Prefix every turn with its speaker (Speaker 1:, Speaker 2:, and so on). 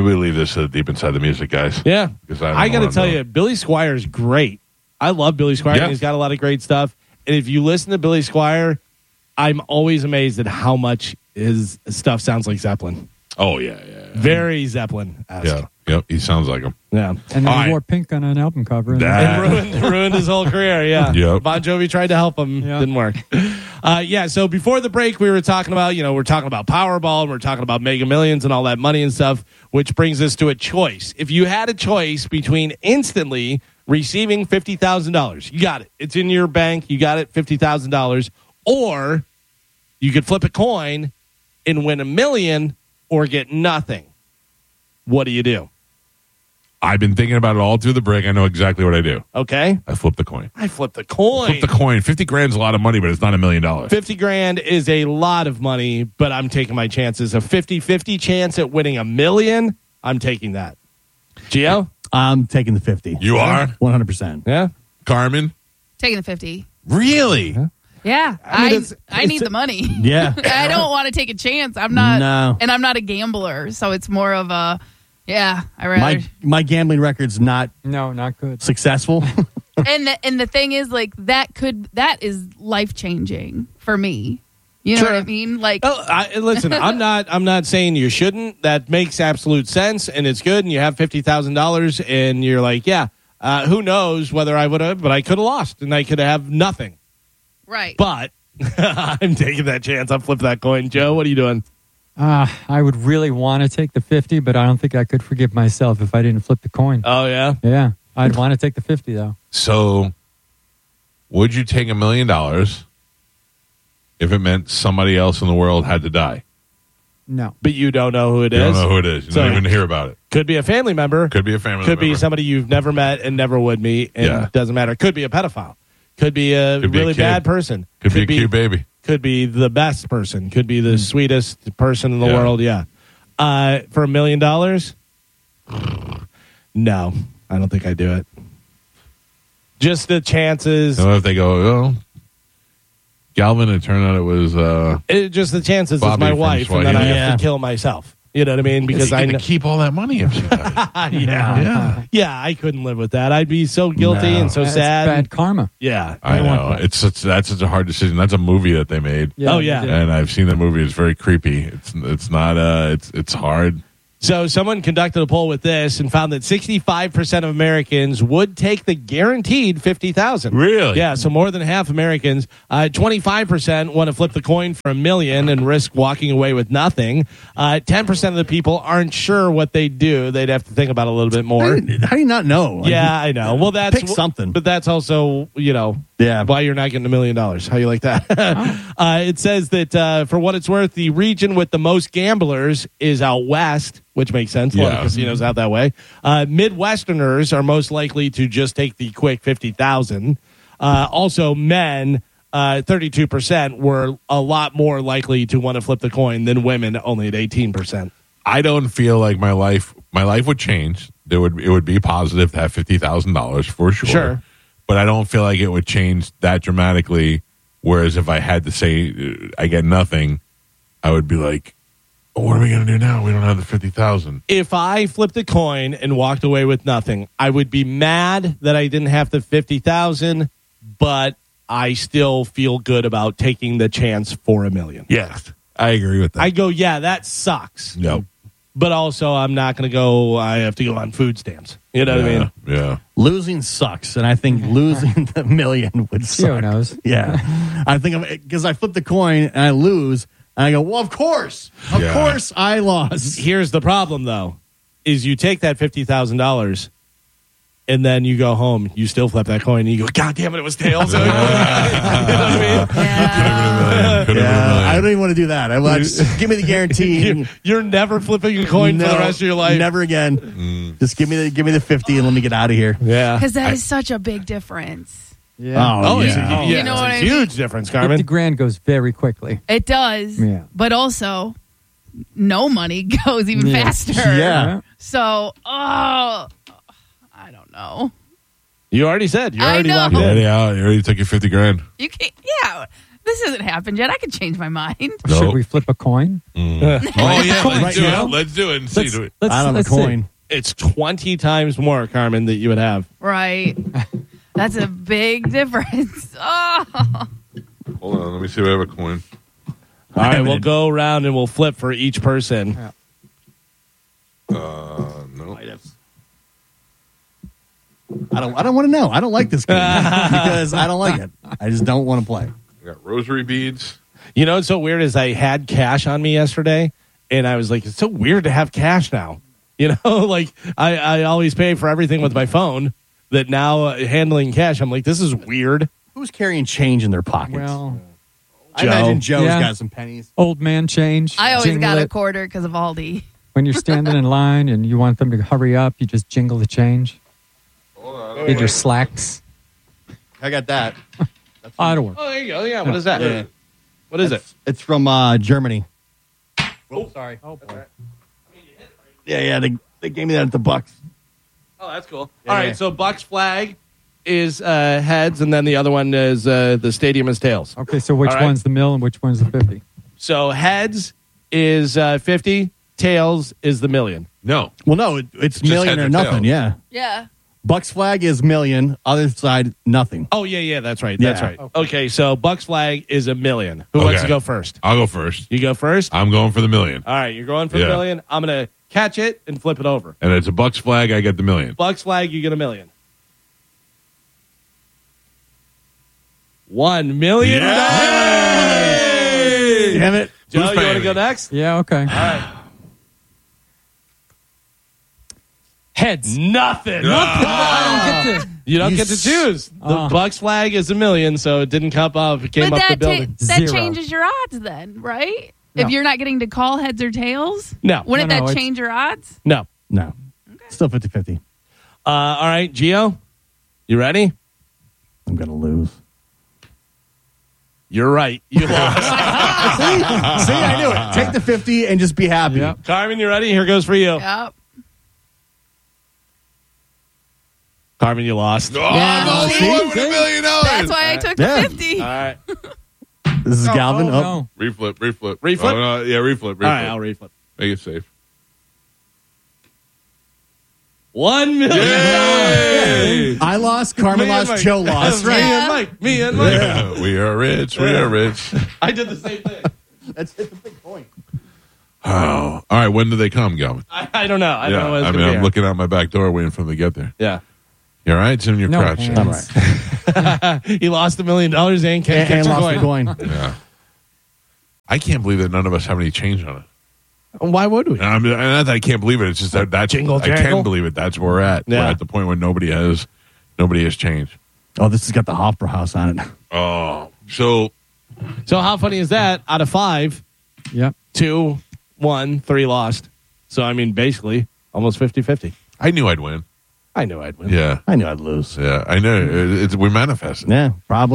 Speaker 1: we leave this deep inside the music, guys?
Speaker 2: Yeah.
Speaker 1: Because
Speaker 2: I got to tell you, Billy Squier's great. I love Billy Squier.
Speaker 1: Yeah.
Speaker 2: He's got a lot of great stuff. And if you listen to Billy Squier, I'm always amazed at how much his stuff sounds like Zeppelin.
Speaker 1: Oh, yeah.
Speaker 2: Very Zeppelin-esque.
Speaker 1: Yeah. Yep. He sounds like him.
Speaker 2: Yeah.
Speaker 3: And then
Speaker 1: All
Speaker 3: he
Speaker 1: right.
Speaker 3: wore pink on an album cover.
Speaker 2: And ruined his whole career, yeah.
Speaker 1: Yep.
Speaker 2: Bon Jovi tried to help him.
Speaker 3: Yeah.
Speaker 2: Didn't work. So before the break, we were talking about, we're talking about Powerball, and we're talking about Mega Millions and all that money and stuff, which brings us to a choice. If you had a choice between instantly receiving $50,000, you got it. It's in your bank. You got it, $50,000. Or you could flip a coin and win $1 million or get nothing. What do you do?
Speaker 1: I've been thinking about it all through the break. I know exactly what I do.
Speaker 2: Okay.
Speaker 1: I flip the coin.
Speaker 2: I flip the coin.
Speaker 1: Flip the coin. 50 grand is a lot of money, but it's not $1 million.
Speaker 2: 50 grand is a lot of money, but I'm taking my chances. A 50-50 chance at winning $1 million, I'm taking that. Gio?
Speaker 4: I'm taking the 50.
Speaker 1: You are?
Speaker 4: 100%.
Speaker 2: Yeah?
Speaker 1: Carmen?
Speaker 5: Taking the 50.
Speaker 1: Really?
Speaker 5: Yeah, I need the money.
Speaker 4: Yeah.
Speaker 5: I don't want to take a chance. I'm not,
Speaker 4: No.
Speaker 5: and I'm not a gambler, so it's more of a, I rather.
Speaker 4: My gambling record's not
Speaker 3: No, not good.
Speaker 4: successful.
Speaker 5: And the thing is, like that is life changing for me. You know
Speaker 2: Sure.
Speaker 5: what I mean? Like,
Speaker 2: Listen, I'm not saying you shouldn't. That makes absolute sense, and it's good, and you have $50,000, and you're like, who knows whether I would have, but I could have lost, and I could have nothing.
Speaker 5: right?
Speaker 2: But I'm taking that chance. I'm flipping that coin. Joe, what are you doing?
Speaker 3: I would really want to take the 50, but I don't think I could forgive myself if I didn't flip the coin.
Speaker 2: Oh, yeah?
Speaker 3: Yeah, I'd want to take the 50 though.
Speaker 1: So, would you take $1 million if it meant somebody else in the world had to die?
Speaker 3: No.
Speaker 2: But you don't know who it
Speaker 1: You
Speaker 2: is?
Speaker 1: don't know who it is. You
Speaker 2: So-
Speaker 1: don't even hear about it.
Speaker 2: Could be a family member.
Speaker 1: Could be a family
Speaker 2: Could
Speaker 1: member.
Speaker 2: be somebody you've never met and never would meet, and
Speaker 1: Yeah.
Speaker 2: doesn't matter. Could be a pedophile. Could be a
Speaker 1: Could be a
Speaker 2: really
Speaker 1: kid.
Speaker 2: bad person.
Speaker 1: Could be a cute baby.
Speaker 2: Could be the best person. Could be the sweetest person in the
Speaker 1: Yeah.
Speaker 2: world. Yeah. For $1 million? No, I don't think I'd do it. Just the chances.
Speaker 1: What if they go, oh, Galvin, it turned out it was
Speaker 2: Just the chances
Speaker 1: Bobby
Speaker 2: it's my
Speaker 1: from
Speaker 2: wife, and then I
Speaker 1: Swahili.
Speaker 2: have to kill myself. You know what I mean? Because I know.
Speaker 1: keep all that money if she died.
Speaker 2: Yeah, I couldn't live with that. I'd be so guilty and so
Speaker 3: That's
Speaker 2: sad.
Speaker 3: bad karma.
Speaker 2: Yeah.
Speaker 1: I
Speaker 3: don't want
Speaker 1: know.
Speaker 3: that.
Speaker 1: That's such a hard decision. That's a movie that they made.
Speaker 2: Oh, yeah.
Speaker 3: they did.
Speaker 1: And I've seen that movie. It's very creepy. It's not it's hard.
Speaker 2: So someone conducted a poll with this and found that 65% of Americans would take the guaranteed $50,000.
Speaker 1: Really?
Speaker 2: Yeah, so more than half Americans. 25% want to flip the coin for $1 million and risk walking away with nothing. 10% of the people aren't sure what they do. They'd have to think about it a little bit more.
Speaker 4: How do you not know? Like,
Speaker 2: Yeah, I know. Well, that's
Speaker 4: Pick something.
Speaker 2: But that's also,
Speaker 4: Yeah.
Speaker 2: why you're not getting $1 million. How you like that? It says that for what it's worth, the region with the most gamblers is out west, which makes sense. A lot of
Speaker 1: Yeah.
Speaker 2: casinos out that way. Midwesterners are most likely to just take the quick 50,000. Also, men, 32% were a lot more likely to want to flip the coin than women, only at 18%.
Speaker 1: I don't feel like my life would change. It would be positive to have $50,000 for sure.
Speaker 2: Sure.
Speaker 1: But I don't feel like it would change that dramatically. Whereas if I had to say I get nothing, I would be like, oh, what are we going to do now? We don't have the 50,000.
Speaker 2: If I flipped a coin and walked away with nothing, I would be mad that I didn't have the 50,000, but I still feel good about taking the chance for $1 million.
Speaker 1: Yes, I agree with that.
Speaker 2: I go, yeah, that sucks.
Speaker 1: Yep.
Speaker 2: But also, I'm not going to go, I have to go on food stamps. You know what I mean?
Speaker 1: Yeah.
Speaker 4: Losing sucks, and I think losing the $1 million would suck.
Speaker 3: Gio knows.
Speaker 4: Yeah. I think because I flip the coin and I lose, and I go, well, of course I lost.
Speaker 2: Here's the problem, though, is you take that $50,000 and then you go home, you still flip that coin, and you go, God damn it, it was tails. You know what I mean?
Speaker 5: Yeah.
Speaker 4: I don't even want to do that. Just give me the guarantee.
Speaker 2: You're never flipping a coin for the rest of your life.
Speaker 4: Never again. Just give me the 50 and let me get out of here.
Speaker 2: Yeah.
Speaker 5: Because that is such a big difference.
Speaker 3: Yeah.
Speaker 2: Oh,
Speaker 4: yeah.
Speaker 2: yeah.
Speaker 5: You know
Speaker 2: It's
Speaker 5: what
Speaker 2: a
Speaker 5: I mean?
Speaker 2: huge difference,
Speaker 3: 50
Speaker 2: Carmen.
Speaker 3: grand goes very quickly.
Speaker 5: It does.
Speaker 3: Yeah.
Speaker 5: But also, no money goes even
Speaker 3: Yeah.
Speaker 5: faster.
Speaker 4: Yeah.
Speaker 5: So, I don't know.
Speaker 2: You already said. You
Speaker 5: I
Speaker 2: already
Speaker 5: know.
Speaker 2: locked in.
Speaker 1: Yeah, you already took your 50 grand.
Speaker 5: You can't, yeah. This hasn't happened yet. I could change my mind.
Speaker 1: Nope.
Speaker 3: Should we flip a coin?
Speaker 1: Oh yeah, let's
Speaker 4: Right
Speaker 1: do
Speaker 4: now?
Speaker 1: it. Let's do it and see. Do it.
Speaker 4: I don't have a
Speaker 3: let's see.
Speaker 4: coin.
Speaker 2: It's 20 times more, Carmen, that you would have.
Speaker 5: Right. That's a big difference. Oh.
Speaker 1: Hold on, let me see if I have a coin.
Speaker 2: All right, we'll go around and we'll flip for each person.
Speaker 3: Yeah.
Speaker 1: No.
Speaker 4: I don't want to know. I don't like this game because I don't like it. I just don't want to play.
Speaker 1: I got rosary beads.
Speaker 2: You know what's so weird is I had cash on me yesterday, and I was like, it's so weird to have cash now. You know, like I always pay for everything with my phone. That now handling cash, I'm like, this is weird.
Speaker 4: Who's carrying change in their pockets?
Speaker 3: Well,
Speaker 4: I imagine Joe's
Speaker 3: Yeah.
Speaker 4: got some pennies.
Speaker 3: old man change.
Speaker 5: I always
Speaker 3: jingle
Speaker 5: got a
Speaker 3: it.
Speaker 5: quarter because of Aldi.
Speaker 3: When you're standing in line and you want them to hurry up, you just jingle the change. Get your slacks.
Speaker 4: I got that.
Speaker 3: Oh, it'll work.
Speaker 2: Oh, there you go. Yeah, what is that?
Speaker 4: Yeah.
Speaker 2: What is it?
Speaker 4: It's from Germany.
Speaker 2: Oh, sorry. Oh, boy.
Speaker 4: Yeah. They gave me that at the Bucks.
Speaker 2: Oh, that's cool.
Speaker 4: Yeah,
Speaker 2: All right,
Speaker 4: yeah.
Speaker 2: so Bucks flag is heads, and then the other one is the stadium is tails.
Speaker 3: Okay, so which
Speaker 2: All right.
Speaker 3: one's the mill and which one's the 50?
Speaker 2: So heads is 50, tails is the million.
Speaker 1: No.
Speaker 4: Well, no, it's
Speaker 1: Just
Speaker 4: million
Speaker 1: heads
Speaker 4: or
Speaker 1: or
Speaker 4: nothing.
Speaker 1: tails.
Speaker 4: Yeah.
Speaker 5: Yeah.
Speaker 4: Bucks flag is million. Other side, nothing.
Speaker 2: Oh, yeah, that's right. That's
Speaker 4: Yeah.
Speaker 2: right. Okay, so Bucks flag is $1 million. Who wants to
Speaker 1: Okay.
Speaker 2: go first?
Speaker 1: I'll go first.
Speaker 2: You go first?
Speaker 1: I'm going for the million.
Speaker 2: All right, you're going for the
Speaker 1: Yeah.
Speaker 2: million. I'm going to catch it and flip it over.
Speaker 1: And it's a Bucks flag, I get the million.
Speaker 2: Bucks flag, you get $1 million. $1 million.
Speaker 1: Yay!
Speaker 4: Damn it.
Speaker 2: Joe,
Speaker 1: Who's
Speaker 2: you want to
Speaker 1: paying
Speaker 2: go
Speaker 1: me?
Speaker 2: next?
Speaker 3: Yeah, okay.
Speaker 2: All right.
Speaker 3: Heads.
Speaker 2: Nothing.
Speaker 3: I don't get to.
Speaker 2: You don't get to choose. The Bucks flag is $1 million, so it didn't come up. It came
Speaker 5: But
Speaker 2: up the
Speaker 5: that,
Speaker 2: building.
Speaker 5: that
Speaker 3: Zero.
Speaker 5: changes your odds then, right?
Speaker 3: No.
Speaker 5: If you're not getting to call heads or tails?
Speaker 2: No.
Speaker 5: Wouldn't
Speaker 3: No,
Speaker 5: that
Speaker 3: it's-
Speaker 5: change your odds?
Speaker 2: No.
Speaker 4: No. Still 50-50.
Speaker 2: All right, Gio, you ready?
Speaker 4: I'm going to lose.
Speaker 2: You're right. You lost.
Speaker 4: See, I knew it. Take the 50 and just be happy.
Speaker 3: Yep.
Speaker 2: Carmen, you ready? Here goes for you.
Speaker 5: Yep.
Speaker 2: Carmen, you lost.
Speaker 1: Oh,
Speaker 5: Yeah.
Speaker 1: no,
Speaker 5: See?
Speaker 1: we won with $1 million.
Speaker 5: That's why I took
Speaker 4: Yeah.
Speaker 5: the 50.
Speaker 2: All right.
Speaker 4: This is Galvin.
Speaker 3: Oh,
Speaker 4: Oh,
Speaker 3: no.
Speaker 1: Reflip.
Speaker 2: Reflip?
Speaker 1: Oh, no, yeah, reflip.
Speaker 2: All right, I'll reflip.
Speaker 1: Make it safe.
Speaker 2: $1 million.
Speaker 1: Yay!
Speaker 4: I lost. Carmen
Speaker 2: Me and
Speaker 4: lost.
Speaker 2: Mike.
Speaker 4: Joe lost.
Speaker 2: Me
Speaker 5: right.
Speaker 2: and Mike. Me and Mike.
Speaker 1: Yeah, we are rich. We are rich.
Speaker 2: I did the same thing.
Speaker 4: That's the big point.
Speaker 1: Oh, all right. When do they come, Galvin?
Speaker 2: I don't know. I don't know when it's
Speaker 1: I
Speaker 2: gonna
Speaker 1: mean,
Speaker 2: be
Speaker 1: I'm looking out my back door waiting for them to get there.
Speaker 2: Yeah.
Speaker 1: You all right? It's in your
Speaker 3: No
Speaker 1: crotch.
Speaker 3: hands.
Speaker 4: I'm right.
Speaker 2: He lost $1 million and can't
Speaker 4: And
Speaker 2: catch a
Speaker 4: lost the
Speaker 2: coin.
Speaker 4: coin.
Speaker 1: Yeah. I can't believe that none of us have any change on it.
Speaker 2: Why would we?
Speaker 1: And not that I can't believe it. It's just that that's
Speaker 2: Jingle
Speaker 1: I
Speaker 2: jangle?
Speaker 1: can believe it. That's where we're at.
Speaker 2: Yeah.
Speaker 1: We're at the point where nobody has changed.
Speaker 4: Oh, this has got the Hofbräu house on it.
Speaker 1: Oh, so
Speaker 2: So how funny is that? Out of 5,
Speaker 3: Yep.
Speaker 2: 2 won, 3 lost. So, I mean, basically, almost 50-50.
Speaker 1: I knew I'd win.
Speaker 2: I knew I'd win.
Speaker 1: Yeah,
Speaker 4: I knew I'd lose.
Speaker 1: yeah. I know. We manifested.
Speaker 4: Yeah, probably.